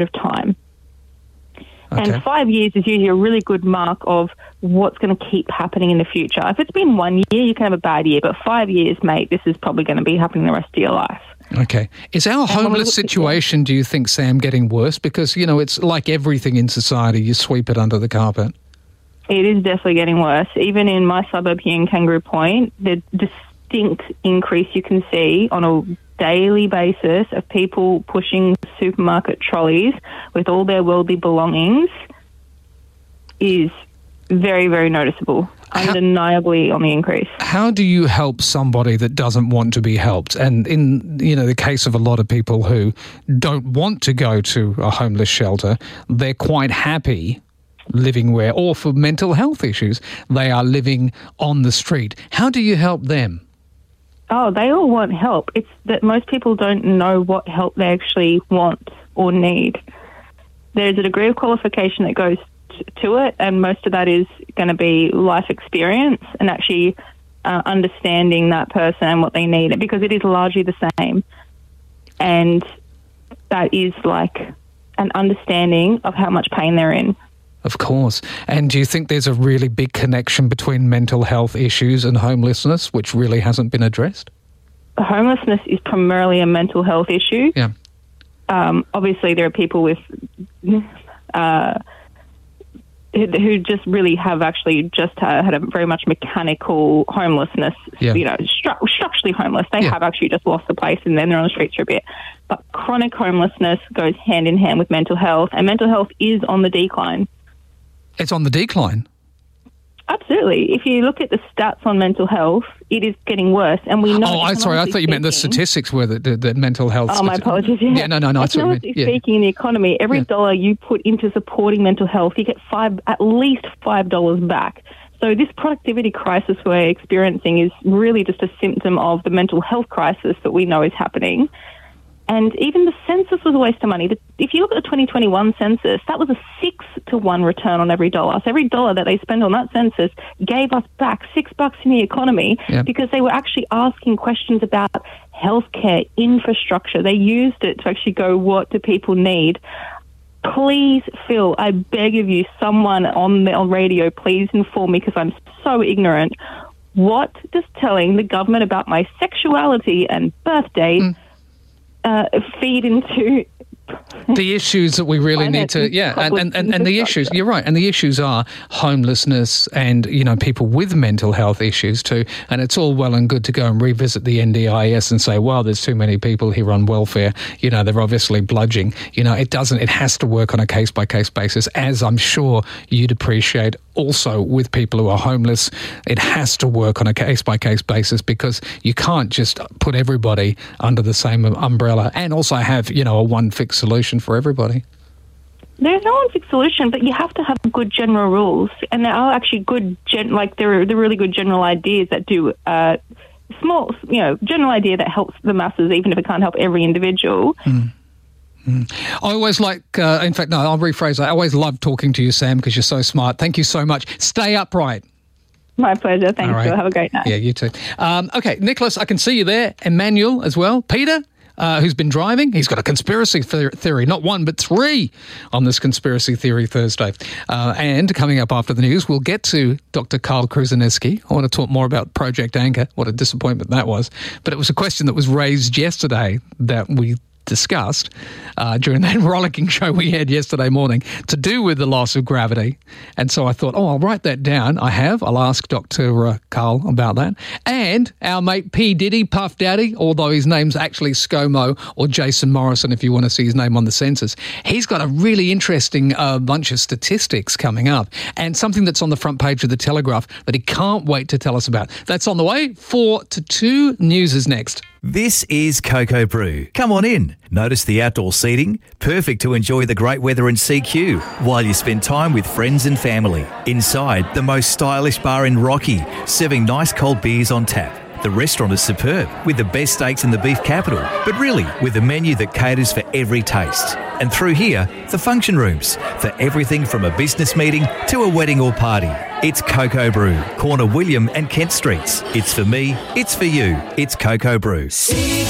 of time. Okay. And 5 years is usually a really good mark of what's going to keep happening in the future. If it's been 1 year, you can have a bad year, but 5 years, mate, this is probably going to be happening the rest of your life. Okay. Is our homeless situation, do you think, Sam, getting worse? Because, you know, it's like everything in society, you sweep it under the carpet. It is definitely getting worse. Even in my suburb here in Kangaroo Point, the distinct increase you can see on a daily basis of people pushing supermarket trolleys with all their worldly belongings is very, very noticeable. Undeniably on the increase. How do you help somebody that doesn't want to be helped? And in, you know, the case of a lot of people who don't want to go to a homeless shelter, they're quite happy living where, or for mental health issues, they are living on the street. How do you help them? Oh, they all want help. It's that most people don't know what help they actually want or need. There's a degree of qualification that goes to it, and most of that is going to be life experience and actually understanding that person and what they need, because it is largely the same. And that is like an understanding of how much pain they're in. Of course. And do you think there's a really big connection between mental health issues and homelessness, which really hasn't been addressed? Homelessness is primarily a mental health issue. Yeah. Obviously, there are people with who just really have actually just had a very much mechanical homelessness, you know, structurally homeless. They have actually just lost the place and then they're on the streets for a bit. But chronic homelessness goes hand in hand with mental health, and mental health is on the decline. It's on the decline? Absolutely. If you look at the stats on mental health, it is getting worse, and we know... I thought you meant the statistics were that mental health... Oh, my apologies. Yeah, no. Economically speaking, in the economy, every dollar you put into supporting mental health, you get at least $5 back. So this productivity crisis we're experiencing is really just a symptom of the mental health crisis that we know is happening. And even the census was a waste of money. If you look at the 2021 census, that was a 6-to-1 return on every dollar. So every dollar that they spent on that census gave us back $6 in the economy, because they were actually asking questions about healthcare, infrastructure. They used it to actually go, what do people need? Please, Phil, I beg of you, someone on radio, please inform me, because I'm so ignorant. What does telling the government about my sexuality and birthday feed into the issues that we really need to, and the issues, you're right, and the issues are homelessness and, you know, people with mental health issues too, and it's all well and good to go and revisit the NDIS and say, well, there's too many people here on welfare, you know, they're obviously bludging. You know, it has to work on a case-by-case basis, as I'm sure you'd appreciate. Also, with people who are homeless, it has to work on a case-by-case basis, because you can't just put everybody under the same umbrella and also have, you know, a one-fixed solution for everybody. There's no one-fixed solution, but you have to have good general rules, and there are actually good, there are really good general ideas that do small, you know, general idea that helps the masses, even if it can't help every individual. I always like, in fact, no, I'll rephrase that. I always love talking to you, Sam, because you're so smart. Thank you so much. Stay upright. My pleasure. Thanks, right. Phil. Have a great night. Yeah, you too. Okay, Nicholas, I can see you there. Emmanuel as well. Peter, who's been driving. He's got a conspiracy theory, not one, but 3 on this Conspiracy Theory Thursday. And coming up after the news, we'll get to Dr. Carl Kruszenicki. I want to talk more about Project Anchor. What a disappointment that was. But it was a question that was raised yesterday that we discussed during that rollicking show we had yesterday morning, to do with the loss of gravity. And so I thought, I'll write that down. I'll ask Dr. Carl about that. And our mate P. Diddy, Puff Daddy, although his name's actually ScoMo, or Jason Morrison if you want to see his name on the census, he's got a really interesting bunch of statistics coming up, and something that's on the front page of the Telegraph that he can't wait to tell us about. That's on the way. 4 to 2 news is next. This is Cocoa Brew. Come on in. Notice the outdoor seating, perfect to enjoy the great weather in CQ while you spend time with friends and family. Inside, the most stylish bar in Rocky, serving nice cold beers on tap. The restaurant is superb, with the best steaks in the beef capital, but really with a menu that caters for every taste. And through here, the function rooms, for everything from a business meeting to a wedding or party. It's Cocoa Brew, corner William and Kent Streets. It's for me, it's for you, it's Cocoa Brew.